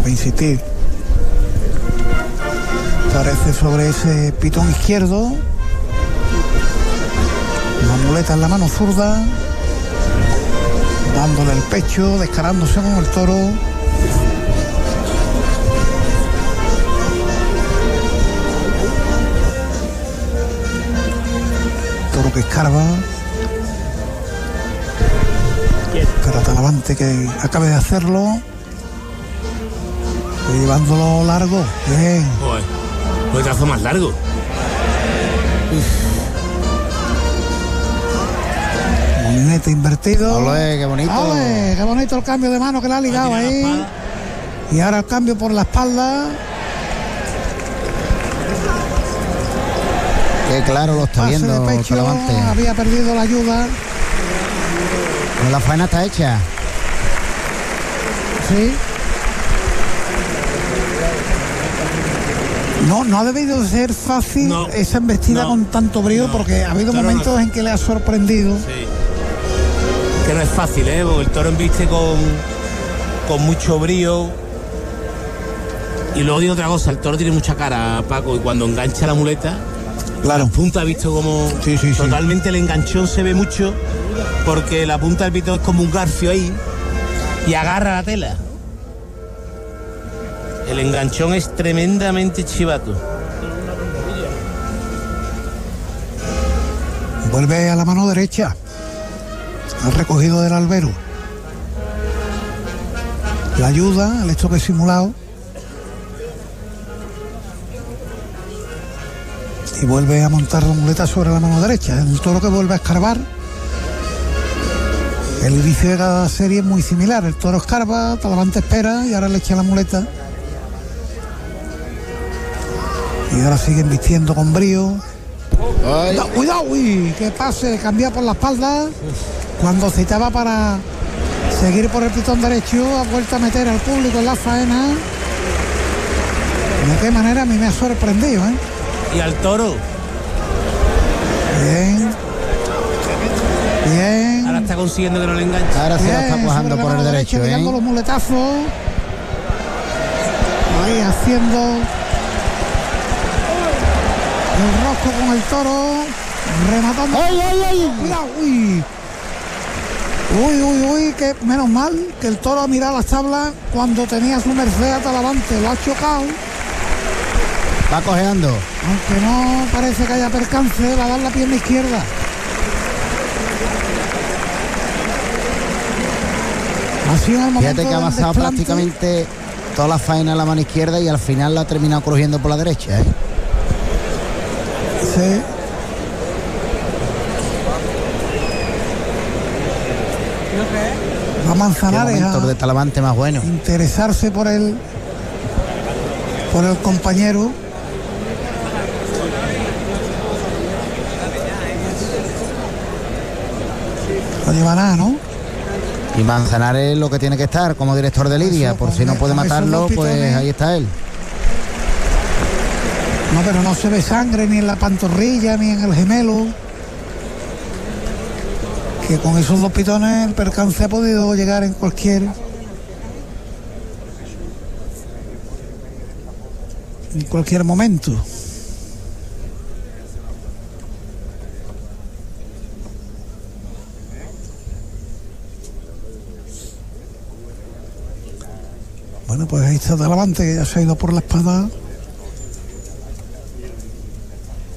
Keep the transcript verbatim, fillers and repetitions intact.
a insistir. Aparece sobre ese pitón izquierdo. Una muleta en la mano zurda. Dándole el pecho, descarándose con el toro. Toro que escarba. Para Talavante, que acabe de hacerlo. Llevándolo largo. Bien. Pues, pues trazo más largo. Molinete invertido. Olé, qué bonito. Olé, qué bonito el cambio de mano que le ha ligado ahí. Y ahora el cambio por la espalda. Qué claro lo está Pase viendo de pecho, Talavante. había perdido la ayuda. La faena está hecha. Sí. No, no ha debido de ser fácil no, esa embestida no, con tanto brío, no, porque ha habido claro, momentos no. en que le ha sorprendido. Sí. Que no es fácil, ¿eh? Porque el toro embiste con, con mucho brío. Y luego digo otra cosa, el toro tiene mucha cara, Paco, y cuando engancha la muleta, Claro. la punta ha visto como Sí, sí, sí. totalmente el enganchón se ve mucho, porque la punta del pitón es como un garfio ahí y agarra la tela. El enganchón es tremendamente chivato. Vuelve a la mano derecha. Ha recogido del albero. La ayuda, el estoque simulado. Y vuelve a montar la muleta sobre la mano derecha. El toro que vuelve a escarbar. El inicio de cada serie es muy similar. El toro escarba, Talavante espera y ahora le echa la muleta. Y ahora siguen vistiendo con brío. Cuidado, cuidado, uy, que pase, cambia por la espalda. Cuando citaba para seguir por el pitón derecho, ha vuelto a meter al público en la faena. De qué manera a mí me ha sorprendido, ¿eh? Y al toro. Bien. Bien. Ahora está consiguiendo que no le enganche. Ahora se Bien, lo está cuajando sobre la por el mano derecho, derecha, tirando ¿eh? los muletazos. Ahí haciendo el rosco con el toro. Rematando. ¡Ay, ay, ay! Cuidado, uy. Uy, uy, uy, que menos mal que el toro ha mirado las tablas cuando tenía su merced a Talavante. Lo ha chocado. Va cojeando. Aunque no parece que haya percance, va a dar la pierna izquierda. Ha sido el momento Fíjate que ha del avanzado desplante. prácticamente toda la faena en la mano izquierda y al final la ha terminado crujiendo por la derecha, ¿eh? Sí. Va a Manzanares Momentos a de Talavante más bueno. interesarse por el por el compañero. No lleva nada, ¿no? Y Manzanares lo que tiene que estar como director de lidia, Eso, por con si no el- puede con esos matarlo, dos pues pitones. ahí está él. No, pero no se ve sangre ni en la pantorrilla ni en el gemelo. Que con esos dos pitones el percance ha podido llegar en cualquier en cualquier momento. Bueno, pues ahí está Talavante, que ya se ha ido por la espada.